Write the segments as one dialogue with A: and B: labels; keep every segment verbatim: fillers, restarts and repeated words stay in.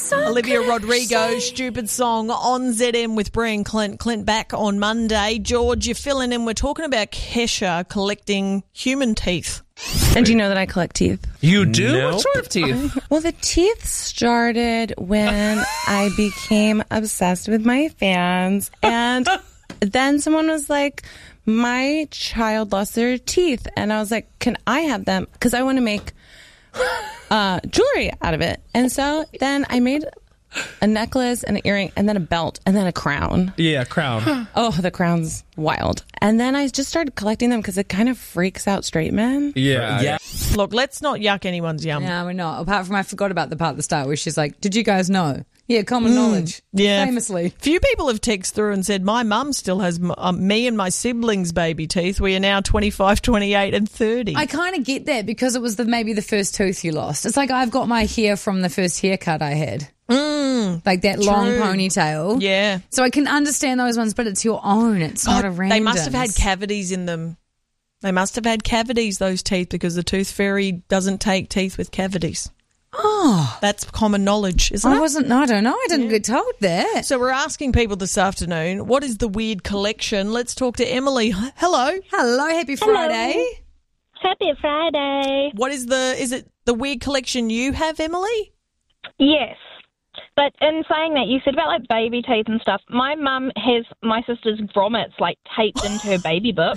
A: so
B: Olivia
A: good.
B: Rodrigo,
A: So-
B: Stupid Song on Z M with Brie and Clint. Clint back on Monday. George, you're filling in. We're talking about Kesha collecting human teeth.
A: And do you know that I collect teeth?
C: You do?
D: Nope.
C: What sort of teeth?
A: Well, the teeth started when I became obsessed with my fans. And then someone was like, my child lost their teeth. And I was like, can I have them? Because I want to make uh, jewelry out of it. And so then I made a necklace and an earring and then a belt and then a crown.
C: Yeah, crown.
A: Oh, the crown's wild. And then I just started collecting them because it kind of freaks out straight men.
C: Yeah.
D: Yeah.
B: Look, let's not yuck anyone's yum.
E: No, we're not. Apart from I forgot about the part at the start where she's like, did you guys know? Yeah, common knowledge.
B: Yeah.
E: Famously.
B: Few people have texted through and said, my mum still has m- um, me and my siblings' baby teeth. We are now twenty-five, twenty-eight and thirty.
E: I kind of get that because it was the maybe the first tooth you lost. It's like I've got my hair from the first haircut I had. Mm, like that long ponytail.
B: Yeah.
E: So I can understand those ones, but it's your own. It's not a random.
B: They must have had cavities in them. They must have had cavities, those teeth, because the tooth fairy doesn't take teeth with cavities.
E: Oh.
B: That's common knowledge, isn't
E: I
B: it?
E: wasn't, I don't know. I didn't get told that.
B: So we're asking people this afternoon, what is the weird collection? Let's talk to Emily. H- Hello.
E: Hello, happy Friday.
F: Happy Friday.
B: What is the, is it the weird collection you have, Emily?
F: Yes. But in saying that, you said about like baby teeth and stuff. My mum has my sister's grommets like taped into her baby book.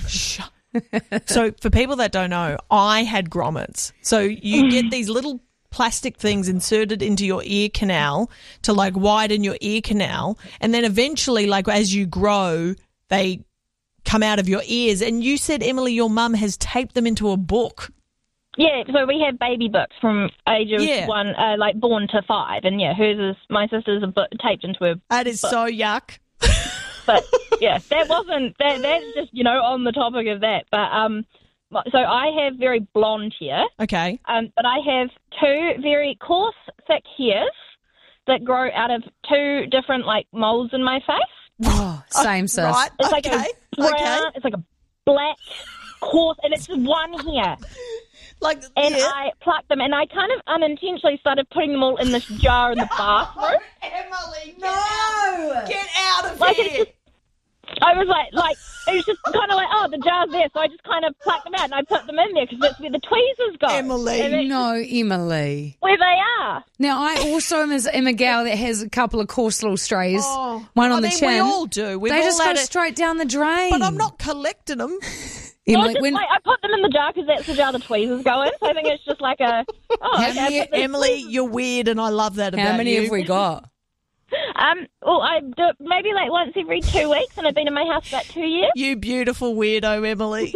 B: So for people that don't know, I had grommets. So you get these little plastic things inserted into your ear canal to like widen your ear canal. And then eventually, like as you grow, they come out of your ears. And you said, Emily, your mum has taped them into a book.
F: Yeah, so we have baby books from ages
B: Yeah.
F: one, uh, like born to five, and yeah, hers is my sister's a book taped into her.
B: That is
F: book.
B: so yuck.
F: But yeah, that wasn't that. That's just you know on the topic of that. But um, so I have very blonde hair.
B: Okay.
F: Um, but I have two very coarse, thick hairs that grow out of two different like moles in my face.
E: Oh, same, sis.
B: Right.
F: It's like
B: okay.
F: a brown.
B: Okay.
F: It's like a black, coarse, and it's just one hair.
B: Like,
F: And
B: yeah.
F: I plucked them, and I kind of unintentionally started putting them all in this jar in the bathroom.
B: Emily, no! Get out of
F: Like
B: here!
F: it's just, I was like, like it was just kind of like, oh, the jar's there, so I just kind of plucked them out and I put them in there because that's where the tweezers go.
B: Emily.
F: And it's
E: No, Emily.
F: where they are.
E: Now, I also am, as, am a gal that has a couple of coarse little strays.
B: Oh.
E: One on
B: I
E: the
B: mean,
E: chin.
B: we all do. We've
E: they
B: all
E: just go
B: had it.
E: straight down the drain.
B: But I'm not collecting them.
F: Well,
E: Emily,
F: just
E: when,
F: like, I put them in the jar because that's the jar the tweezers go in. So I think it's just like a, oh,
E: How
F: okay.
E: many-
F: I put the-
B: Emily, you're weird, and I love that about
E: how many
B: you.
E: have we got?
F: Um, well, I do it maybe like once every two weeks, and I've been in my house about two years.
B: You beautiful weirdo, Emily.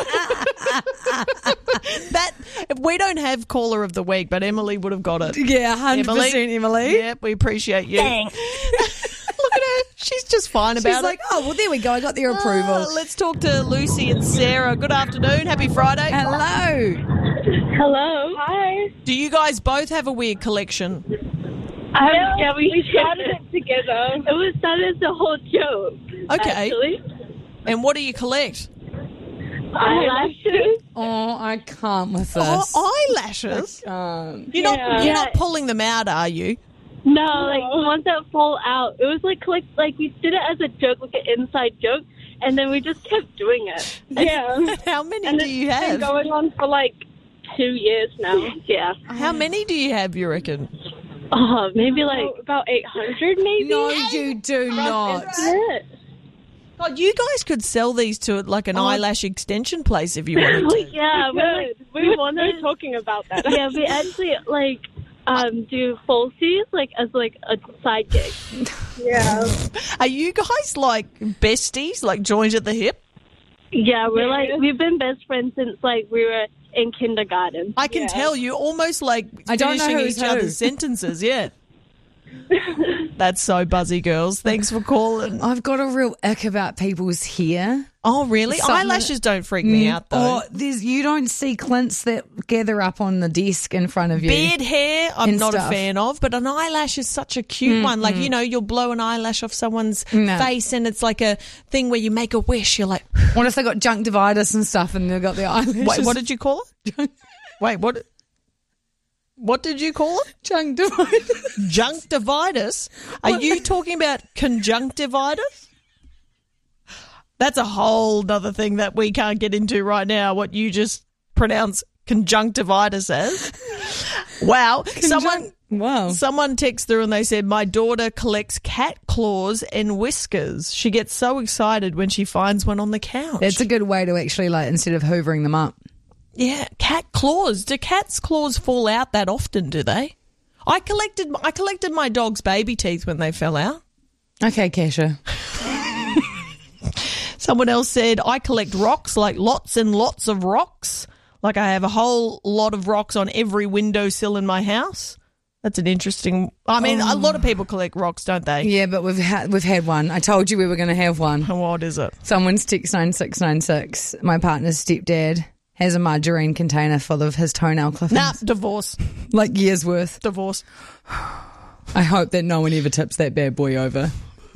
B: That we don't have caller of the week, but Emily would have got it.
E: Yeah, one hundred percent, Emily.
B: Yep, we appreciate you.
F: Thanks.
B: Look at her. She's just fine about
E: She's
B: it.
E: like, oh, well, there we go. I got their approval.
B: Uh, let's talk to Lucy and Sarah. Good afternoon. Happy Friday.
E: Hello.
G: Hello. Hi.
B: Do you guys both have a weird collection?
G: Um, yeah, we, we started it together. It was started as a whole joke.
B: Okay.
G: Actually.
B: And what do you collect?
G: Eyelashes.
E: Oh, I can't with this.
B: Oh, eyelashes?
E: Um,
B: You're not
G: Yeah.
B: you're not pulling them out, are you?
G: No, like the ones that fall out. It was like collect, like we did it as a joke, like an inside joke, and then we just kept doing it. Yeah.
B: How many
G: And
B: do
G: it's
B: you
G: been
B: have?
G: going on for like two years now. Yeah.
B: How many do you have, you reckon?
G: Oh, maybe like about eight hundred, maybe.
E: no, you do not.
G: That's it.
B: God, you guys could sell these to like
G: Oh.
B: an eyelash extension place if you wanted to.
G: Yeah, we like, we want to talking about that. Yeah, we actually like um do falsies like as like a side gig. Yeah.
B: Are you guys like besties, like joined at the hip?
G: Yeah, we're like we've been best friends since like we were in kindergarten.
B: I can tell you almost like
E: I don't know
B: finishing
E: who's
B: each
E: who.
B: other's sentences. Yeah. That's so buzzy, girls. Thanks for calling.
E: I've got a real ick about people's hair.
B: Oh, really?
E: Something-
B: Eyelashes don't freak me out, though.
E: Or there's you don't see Clints that gather up on the desk in front of you.
B: Beard hair, I'm
E: And
B: not
E: stuff.
B: a fan of, but an eyelash is such a cute one. Like, you know, you'll blow an eyelash off someone's
E: No.
B: face and it's like a thing where you make a wish. You're like,
E: What if they got conjunctivitis and stuff and they've got their eyelashes?
B: wait, what did you call it? Wait, what? What did you call it?
E: Conjunctivitis.
B: Junctivitis? Are you talking about conjunctivitis? That's a whole other thing that we can't get into right now, what you just pronounce conjunctivitis as. Wow. Someone
E: Wow.
B: someone texted through and they said, my daughter collects cat claws and whiskers. She gets so excited when she finds one on the couch.
E: That's a good way to actually, like, instead of hoovering them up.
B: Yeah, cat claws. Do cats' claws fall out that often, do they? I collected I collected my dog's baby teeth when they fell out.
E: Okay, Kesha.
B: Someone else said, I collect rocks, like lots and lots of rocks. Like I have a whole lot of rocks on every windowsill in my house. That's an interesting... I mean, oh. a lot of people collect rocks, don't they?
E: Yeah, but we've ha- we've had one. I told you we were going to have one.
B: What is it?
E: Someone's text nine six nine six. My partner's stepdad has a margarine container full of his toenail clippings.
B: Nah, divorce.
E: Like years worth.
B: Divorce.
E: I hope that no one ever tips that bad boy over.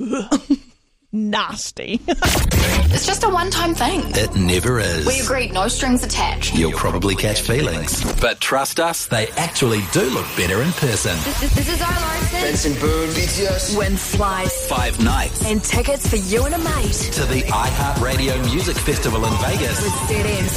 B: Nasty.
C: It's just a one-time thing.
D: It never is.
C: We agreed no strings attached.
D: You'll probably catch feelings. But trust us, they actually do look better in person.
C: This, this, this is our license.
H: Benson Boone, B T S.
I: Win flights.
D: Five nights.
I: And tickets for you and a mate.
D: To the iHeartRadio Music Festival in Vegas.
I: With Z M's